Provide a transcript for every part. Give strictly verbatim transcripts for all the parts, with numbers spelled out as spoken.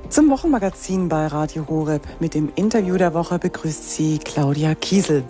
Zum Wochenmagazin bei Radio Horeb mit dem Interview der Woche begrüßt Sie Claudia Kiesel.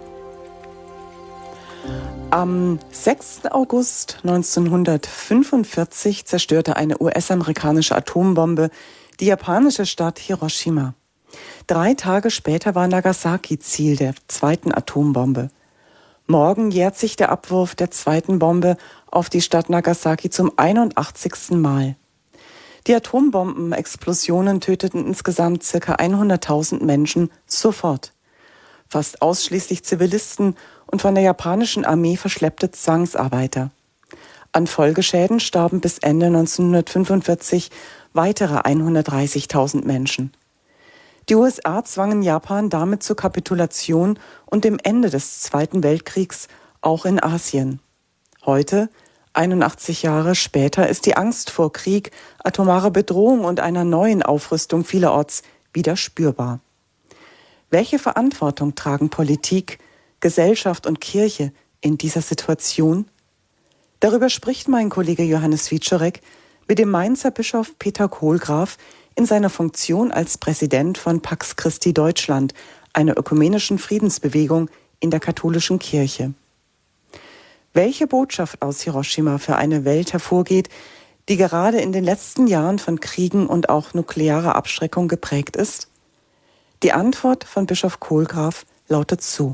Am sechsten August neunzehnhundertfünfundvierzig zerstörte eine U S-amerikanische Atombombe die japanische Stadt Hiroshima. Drei Tage später war Nagasaki Ziel der zweiten Atombombe. Morgen jährt sich der Abwurf der zweiten Bombe auf die Stadt Nagasaki zum einundachtzigsten Mal. Die Atombombenexplosionen töteten insgesamt ca. hunderttausend Menschen sofort. Fast ausschließlich Zivilisten und von der japanischen Armee verschleppte Zwangsarbeiter. An Folgeschäden starben bis Ende neunzehnhundertfünfundvierzig weitere hundertdreißigtausend Menschen. Die U S A zwangen Japan damit zur Kapitulation und dem Ende des Zweiten Weltkriegs auch in Asien. Heute, einundachtzig Jahre später, ist die Angst vor Krieg, atomarer Bedrohung und einer neuen Aufrüstung vielerorts wieder spürbar. Welche Verantwortung tragen Politik, Gesellschaft und Kirche in dieser Situation? Darüber spricht mein Kollege Johannes Wieczorek mit dem Mainzer Bischof Peter Kohlgraf in seiner Funktion als Präsident von Pax Christi Deutschland, einer ökumenischen Friedensbewegung in der katholischen Kirche. Welche Botschaft aus Hiroshima für eine Welt hervorgeht, die gerade in den letzten Jahren von Kriegen und auch nuklearer Abschreckung geprägt ist? Die Antwort von Bischof Kohlgraf lautet so.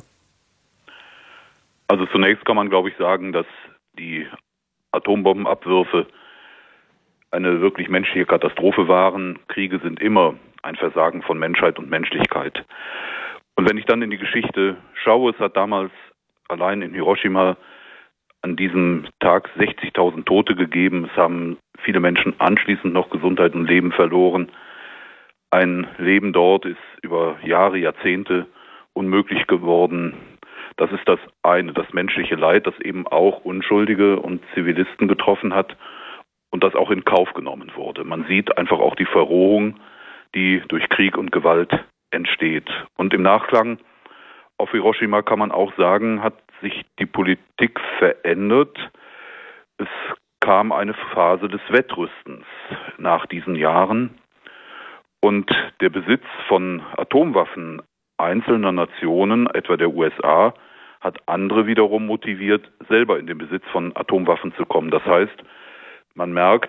Also zunächst kann man, glaube ich, sagen, dass die Atombombenabwürfe eine wirklich menschliche Katastrophe waren. Kriege sind immer ein Versagen von Menschheit und Menschlichkeit. Und wenn ich dann in die Geschichte schaue, es hat damals allein in Hiroshima an diesem Tag sechzigtausend Tote gegeben. Es haben viele Menschen anschließend noch Gesundheit und Leben verloren. Ein Leben dort ist über Jahre, Jahrzehnte unmöglich geworden. Das ist das eine, das menschliche Leid, das eben auch Unschuldige und Zivilisten getroffen hat und das auch in Kauf genommen wurde. Man sieht einfach auch die Verrohung, die durch Krieg und Gewalt entsteht. Und im Nachklang auf Hiroshima kann man auch sagen, hat sich die Politik verändert. Es kam eine Phase des Wettrüstens nach diesen Jahren. Und der Besitz von Atomwaffen einzelner Nationen, etwa der U S A, hat andere wiederum motiviert, selber in den Besitz von Atomwaffen zu kommen. Das heißt, man merkt,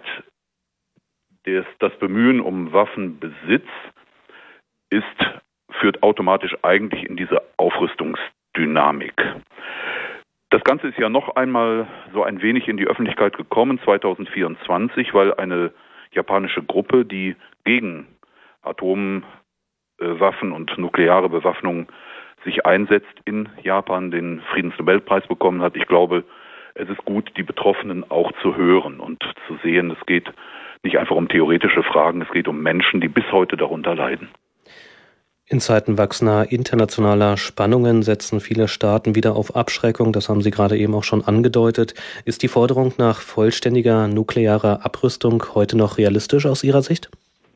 das Bemühen um Waffenbesitz ist, führt automatisch eigentlich in diese Aufrüstungsdynamik. Das Ganze ist ja noch einmal so ein wenig in die Öffentlichkeit gekommen, zweitausendvierundzwanzig, weil eine japanische Gruppe, die gegen Atomwaffen und nukleare Bewaffnung sich einsetzt, in Japan den Friedensnobelpreis bekommen hat. Ich glaube, es ist gut, die Betroffenen auch zu hören und zu sehen, es geht nicht einfach um theoretische Fragen, es geht um Menschen, die bis heute darunter leiden. In Zeiten wachsender internationaler Spannungen setzen viele Staaten wieder auf Abschreckung. Das haben Sie gerade eben auch schon angedeutet. Ist die Forderung nach vollständiger nuklearer Abrüstung heute noch realistisch aus Ihrer Sicht?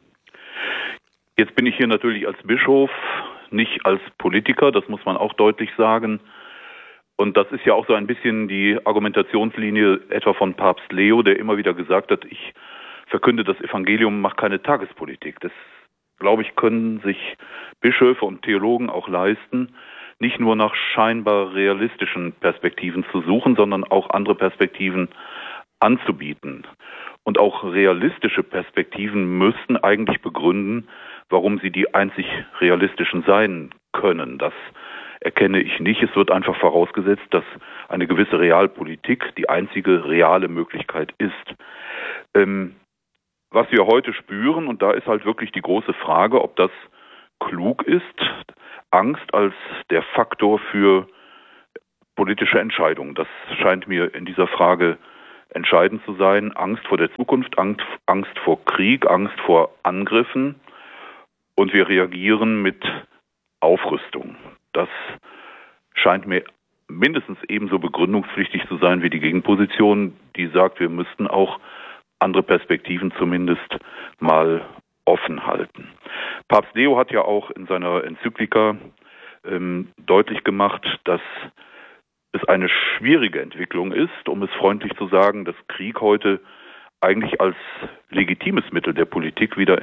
Jetzt bin ich hier natürlich als Bischof, nicht als Politiker, das muss man auch deutlich sagen. Und das ist ja auch so ein bisschen die Argumentationslinie etwa von Papst Leo, der immer wieder gesagt hat, ich verkünde das Evangelium, mache keine Tagespolitik. Das, glaube ich, können sich Bischöfe und Theologen auch leisten, nicht nur nach scheinbar realistischen Perspektiven zu suchen, sondern auch andere Perspektiven anzubieten. Und auch realistische Perspektiven müssten eigentlich begründen, warum sie die einzig realistischen sein können. Das erkenne ich nicht. Es wird einfach vorausgesetzt, dass eine gewisse Realpolitik die einzige reale Möglichkeit ist. Ähm, was wir heute spüren, und da ist halt wirklich die große Frage, ob das klug ist, Angst als der Faktor für politische Entscheidungen. Das scheint mir in dieser Frage entscheidend zu sein. Angst vor der Zukunft, Angst, Angst vor Krieg, Angst vor Angriffen. Und wir reagieren mit Aufrüstung. Das scheint mir mindestens ebenso begründungspflichtig zu sein wie die Gegenposition, die sagt, wir müssten auch andere Perspektiven zumindest mal offen halten. Papst Leo hat ja auch in seiner Enzyklika ähm, deutlich gemacht, dass es eine schwierige Entwicklung ist, um es freundlich zu sagen, dass Krieg heute eigentlich als legitimes Mittel der Politik wieder in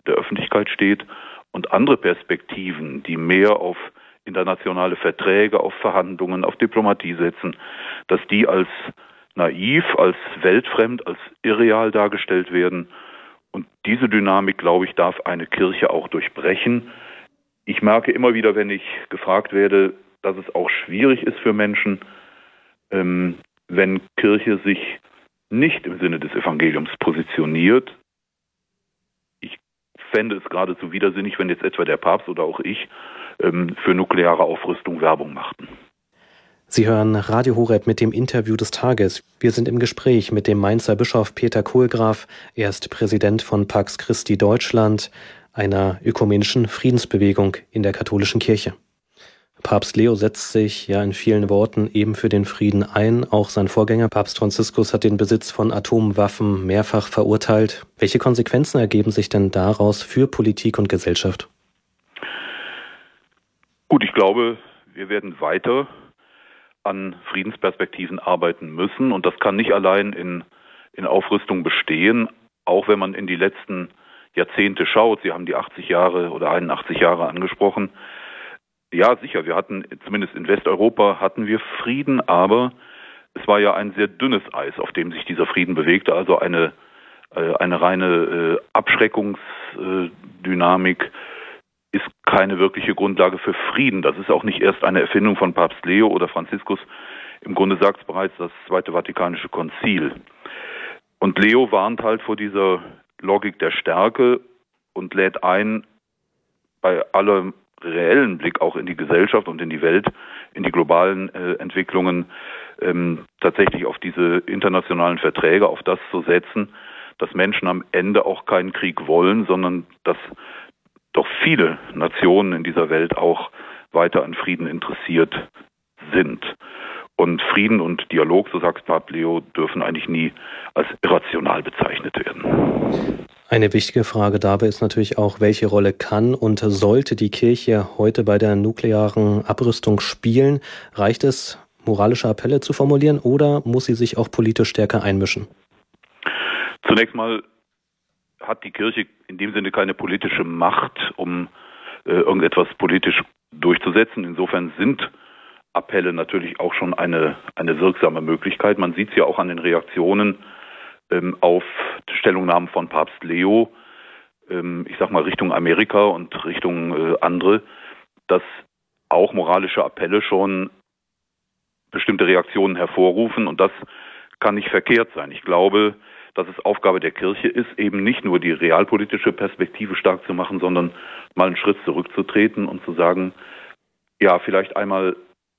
der Öffentlichkeit steht, und andere Perspektiven, die mehr auf internationale Verträge, auf Verhandlungen, auf Diplomatie setzen, dass die als naiv, als weltfremd, als irreal dargestellt werden. Und diese Dynamik, glaube ich, darf eine Kirche auch durchbrechen. Ich merke immer wieder, wenn ich gefragt werde, dass es auch schwierig ist für Menschen, ähm, wenn Kirche sich nicht im Sinne des Evangeliums positioniert. Ich fände es geradezu widersinnig, wenn jetzt etwa der Papst oder auch ich ähm, für nukleare Aufrüstung Werbung machten. Sie hören Radio Horeb mit dem Interview des Tages. Wir sind im Gespräch mit dem Mainzer Bischof Peter Kohlgraf. Er ist Präsident von Pax Christi Deutschland, einer ökumenischen Friedensbewegung in der katholischen Kirche. Papst Leo setzt sich ja in vielen Worten eben für den Frieden ein. Auch sein Vorgänger Papst Franziskus hat den Besitz von Atomwaffen mehrfach verurteilt. Welche Konsequenzen ergeben sich denn daraus für Politik und Gesellschaft? Gut, ich glaube, wir werden weiter an Friedensperspektiven arbeiten müssen, und das kann nicht allein in, in Aufrüstung bestehen, auch wenn man in die letzten Jahrzehnte schaut. Sie haben die achtzig Jahre oder einundachtzig Jahre angesprochen. Ja, sicher, wir hatten, zumindest in Westeuropa hatten wir Frieden, aber es war ja ein sehr dünnes Eis, auf dem sich dieser Frieden bewegte, also eine, eine reine Abschreckungsdynamik ist keine wirkliche Grundlage für Frieden. Das ist auch nicht erst eine Erfindung von Papst Leo oder Franziskus. Im Grunde sagt es bereits das Zweite Vatikanische Konzil. Und Leo warnt halt vor dieser Logik der Stärke und lädt ein, bei allem reellen Blick auch in die Gesellschaft und in die Welt, in die globalen äh, Entwicklungen, ähm, tatsächlich auf diese internationalen Verträge, auf das zu setzen, dass Menschen am Ende auch keinen Krieg wollen, sondern dass doch viele Nationen in dieser Welt auch weiter an Frieden interessiert sind. Und Frieden und Dialog, so sagt Papst Leo, dürfen eigentlich nie als irrational bezeichnet werden. Eine wichtige Frage dabei ist natürlich auch, welche Rolle kann und sollte die Kirche heute bei der nuklearen Abrüstung spielen? Reicht es, moralische Appelle zu formulieren, oder muss sie sich auch politisch stärker einmischen? Zunächst mal hat die Kirche in dem Sinne keine politische Macht, um äh, irgendetwas politisch durchzusetzen. Insofern sind Appelle natürlich auch schon eine, eine wirksame Möglichkeit. Man sieht es ja auch an den Reaktionen ähm, auf Stellungnahmen von Papst Leo, ähm, ich sag mal Richtung Amerika und Richtung äh, andere, dass auch moralische Appelle schon bestimmte Reaktionen hervorrufen, und das kann nicht verkehrt sein. Ich glaube, dass es Aufgabe der Kirche ist, eben nicht nur die realpolitische Perspektive stark zu machen, sondern mal einen Schritt zurückzutreten und zu sagen, ja, vielleicht einmal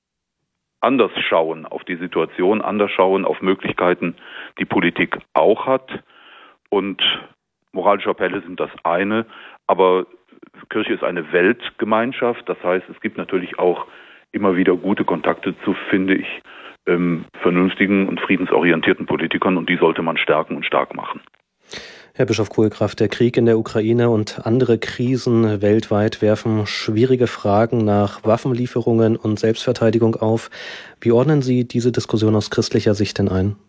anders schauen auf die Situation, anders schauen auf Möglichkeiten, die Politik auch hat. Und moralische Appelle sind das eine, aber Kirche ist eine Weltgemeinschaft. Das heißt, es gibt natürlich auch immer wieder gute Kontakte zu, finde ich, ähm, vernünftigen und friedensorientierten Politikern, und die sollte man stärken und stark machen. Herr Bischof Kohlgraf, der Krieg in der Ukraine und andere Krisen weltweit werfen schwierige Fragen nach Waffenlieferungen und Selbstverteidigung auf. Wie ordnen Sie diese Diskussion aus christlicher Sicht denn ein?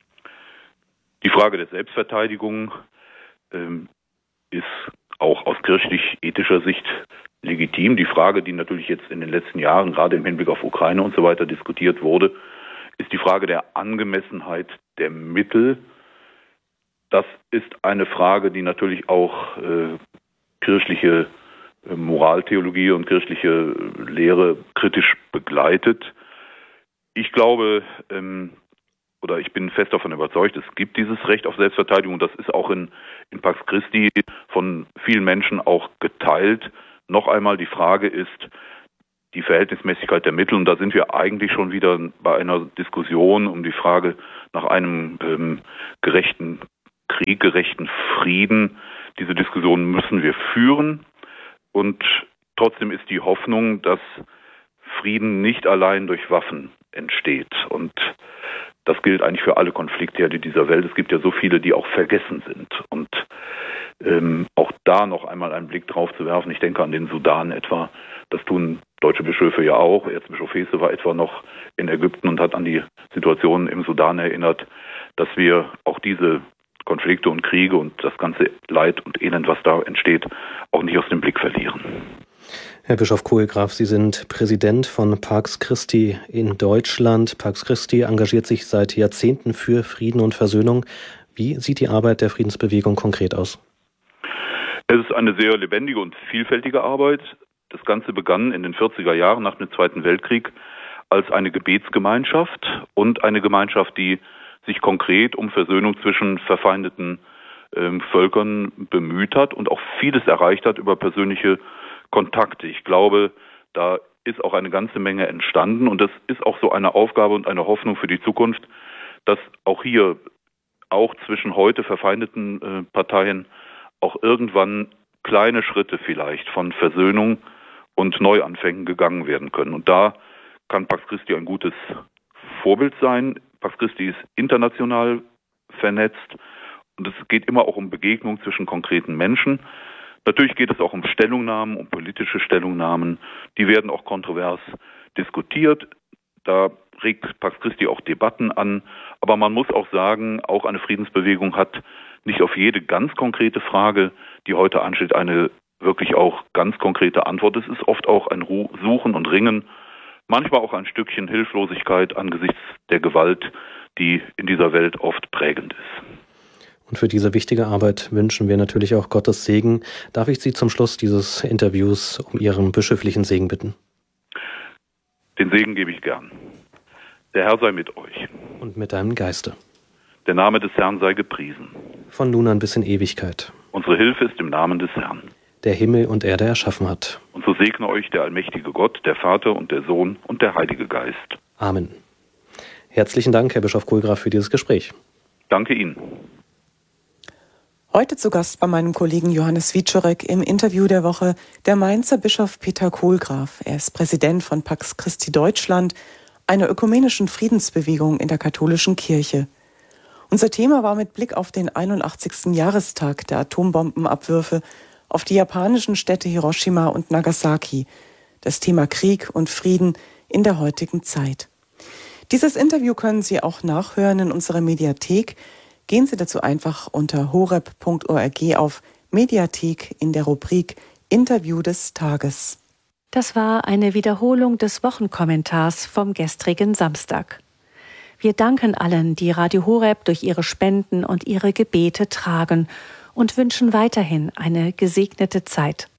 Die Frage der Selbstverteidigung ähm, ist auch aus kirchlich-ethischer Sicht legitim. Die Frage, die natürlich jetzt in den letzten Jahren, gerade im Hinblick auf Ukraine und so weiter, diskutiert wurde, ist die Frage der Angemessenheit der Mittel. Das ist eine Frage, die natürlich auch äh, kirchliche äh, Moraltheologie und kirchliche Lehre kritisch begleitet. Ich glaube, ähm, oder ich bin fest davon überzeugt, es gibt dieses Recht auf Selbstverteidigung. Das ist auch in, in Pax Christi von vielen Menschen auch geteilt. Noch einmal, die Frage ist die Verhältnismäßigkeit der Mittel. Und da sind wir eigentlich schon wieder bei einer Diskussion um die Frage nach einem ähm, gerechten Krieg, gerechten Frieden. Diese Diskussion müssen wir führen. Und trotzdem ist die Hoffnung, dass Frieden nicht allein durch Waffen entsteht. Und das gilt eigentlich für alle Konfliktherde dieser Welt. Es gibt ja so viele, die auch vergessen sind. Und ähm, auch da noch einmal einen Blick drauf zu werfen. Ich denke an den Sudan etwa. Das tun deutsche Bischöfe ja auch. Erzbischof Hesse war etwa noch in Ägypten und hat an die Situation im Sudan erinnert, dass wir auch diese Konflikte und Kriege und das ganze Leid und Elend, was da entsteht, auch nicht aus dem Blick verlieren. Herr Bischof Kohlgraf, Sie sind Präsident von Pax Christi in Deutschland. Pax Christi engagiert sich seit Jahrzehnten für Frieden und Versöhnung. Wie sieht die Arbeit der Friedensbewegung konkret aus? Es ist eine sehr lebendige und vielfältige Arbeit. Das Ganze begann in den vierziger Jahren nach dem Zweiten Weltkrieg als eine Gebetsgemeinschaft und eine Gemeinschaft, die sich konkret um Versöhnung zwischen verfeindeten äh, Völkern bemüht hat und auch vieles erreicht hat über persönliche Kontakte. Ich glaube, da ist auch eine ganze Menge entstanden und das ist auch so eine Aufgabe und eine Hoffnung für die Zukunft, dass auch hier, auch zwischen heute verfeindeten äh, Parteien, auch irgendwann kleine Schritte vielleicht von Versöhnung und Neuanfängen gegangen werden können. Und da kann Pax Christi ein gutes Vorbild sein. Pax Christi ist international vernetzt und es geht immer auch um Begegnung zwischen konkreten Menschen. Natürlich geht es auch um Stellungnahmen, um politische Stellungnahmen. Die werden auch kontrovers diskutiert. Da regt Pax Christi auch Debatten an. Aber man muss auch sagen, auch eine Friedensbewegung hat nicht auf jede ganz konkrete Frage, die heute ansteht, eine wirklich auch ganz konkrete Antwort. Es ist oft auch ein Suchen und Ringen, manchmal auch ein Stückchen Hilflosigkeit angesichts der Gewalt, die in dieser Welt oft prägend ist. Und für diese wichtige Arbeit wünschen wir natürlich auch Gottes Segen. Darf ich Sie zum Schluss dieses Interviews um Ihren bischöflichen Segen bitten? Den Segen gebe ich gern. Der Herr sei mit euch. Und mit deinem Geiste. Der Name des Herrn sei gepriesen. Von nun an bis in Ewigkeit. Unsere Hilfe ist im Namen des Herrn, der Himmel und Erde erschaffen hat. Und so segne euch der allmächtige Gott, der Vater und der Sohn und der Heilige Geist. Amen. Herzlichen Dank, Herr Bischof Kohlgraf, für dieses Gespräch. Danke Ihnen. Heute zu Gast bei meinem Kollegen Johannes Wieczorek im Interview der Woche der Mainzer Bischof Peter Kohlgraf. Er ist Präsident von Pax Christi Deutschland, einer ökumenischen Friedensbewegung in der katholischen Kirche. Unser Thema war mit Blick auf den einundachtzigsten Jahrestag der Atombombenabwürfe auf die japanischen Städte Hiroshima und Nagasaki, das Thema Krieg und Frieden in der heutigen Zeit. Dieses Interview können Sie auch nachhören in unserer Mediathek. Gehen Sie dazu einfach unter horeb punkt org auf Mediathek in der Rubrik Interview des Tages. Das war eine Wiederholung des Wochenkommentars vom gestrigen Samstag. Wir danken allen, die Radio Horeb durch ihre Spenden und ihre Gebete tragen und wünschen weiterhin eine gesegnete Zeit.